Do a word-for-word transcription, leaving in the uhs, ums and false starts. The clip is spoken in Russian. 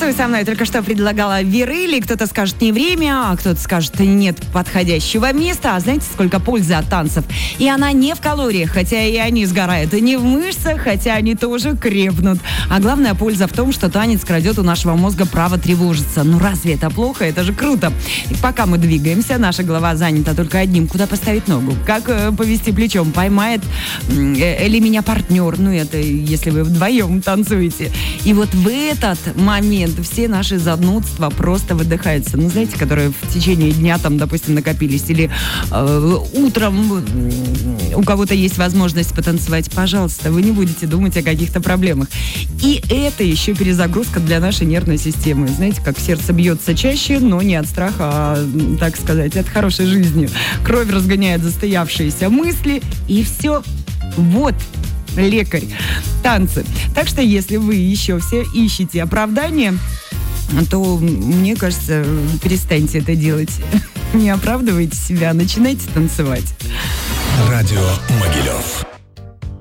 Танцуй со мной. Только что предлагала Вирели. Кто-то скажет не время, а кто-то скажет нет подходящего места. А знаете, сколько пользы от танцев? И она не в калориях, хотя и они сгорают. И не в мышцах, хотя они тоже крепнут. А главная польза в том, что танец крадет у нашего мозга право тревожиться. Ну разве это плохо? Это же круто. И пока мы двигаемся, наша голова занята только одним. Куда поставить ногу? Как э, повести плечом? Поймает э, ли меня партнер? Ну это если вы вдвоем танцуете. И вот в этот момент все наши занудства просто выдыхаются. Ну, знаете, которые в течение дня там, допустим, накопились. Или э, утром у кого-то есть возможность потанцевать. Пожалуйста, вы не будете думать о каких-то проблемах. И это еще перезагрузка для нашей нервной системы. Знаете, как сердце бьется чаще, но не от страха, а, так сказать, от хорошей жизни. Кровь разгоняет застоявшиеся мысли, и все. Вот лекарь. Танцы. Так что, если вы еще все ищете оправдания, то, мне кажется, перестаньте это делать. Не оправдывайте себя, начинайте танцевать. Радио Могилев.